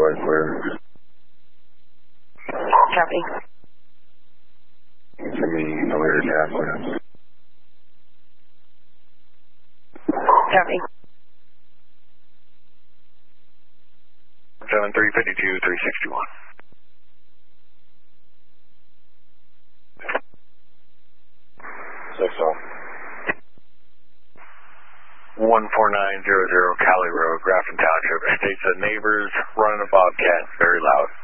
otherwise clear. Copy. Send me a later tab, please. Copy. 7352, 361. Six off. 14900 Cali Road, Grafton Township. States that neighbors running a Bobcat very loud.